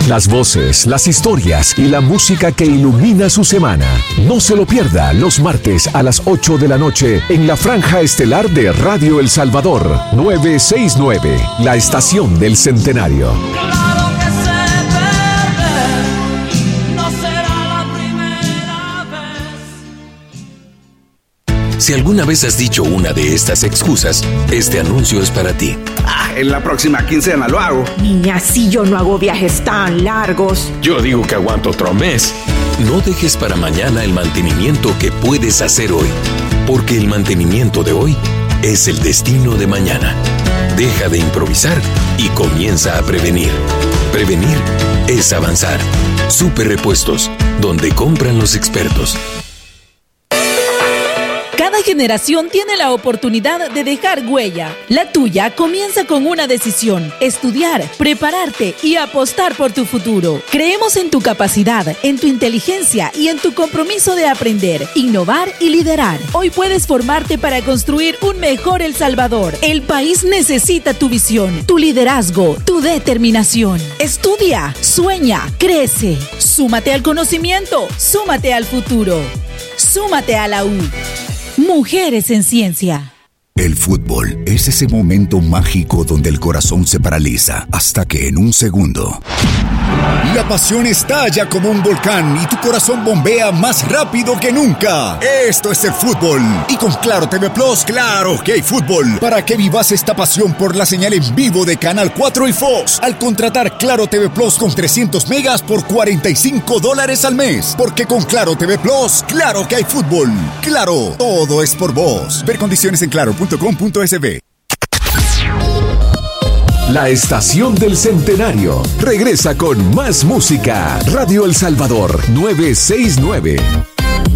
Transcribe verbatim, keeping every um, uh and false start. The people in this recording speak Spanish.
Las voces, las historias y la música que ilumina su semana. No se lo pierda los martes a las ocho de la noche en la franja estelar de Radio El Salvador, novecientos sesenta y nueve, la estación del centenario. Si alguna vez has dicho una de estas excusas, este anuncio es para ti. Ah, en la próxima quincena lo hago. Niña, si yo no hago viajes tan largos. Yo digo que aguanto otro mes. No dejes para mañana el mantenimiento que puedes hacer hoy, porque el mantenimiento de hoy es el destino de mañana. Deja de improvisar y comienza a prevenir. Prevenir es avanzar. Super Repuestos, donde compran los expertos. Cada generación tiene la oportunidad de dejar huella. La tuya comienza con una decisión: estudiar, prepararte y apostar por tu futuro. Creemos en tu capacidad, en tu inteligencia y en tu compromiso de aprender, innovar y liderar. Hoy puedes formarte para construir un mejor El Salvador. El país necesita tu visión, tu liderazgo, tu determinación. Estudia, sueña, crece. Súmate al conocimiento, súmate al futuro. Súmate a la U. Mujeres en Ciencia. El fútbol es ese momento mágico donde el corazón se paraliza hasta que en un segundo la pasión estalla como un volcán y tu corazón bombea más rápido que nunca. Esto es el fútbol. Y con Claro T V Plus, claro que hay fútbol. Para que vivas esta pasión por la señal en vivo de Canal cuatro y Fox, al contratar Claro T V Plus con trescientos megas por cuarenta y cinco dólares al mes. Porque con Claro T V Plus, claro que hay fútbol. Claro, todo es por vos. Ver condiciones en claro punto com punto es be. La estación del centenario regresa con más música. Radio El Salvador novecientos sesenta y nueve.